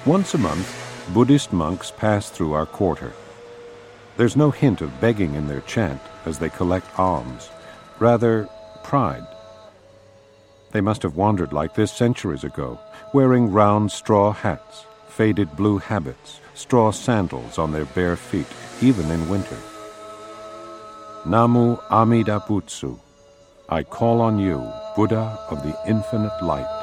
Once a month, Buddhist monks pass through our quarter. There's no hint of begging in their chant as they collect alms, rather pride. They must have wandered like this centuries ago, wearing round straw hats, faded blue habits, straw sandals on their bare feet, even in winter. Namu Amida Butsu. I call on you, Buddha of the infinite light.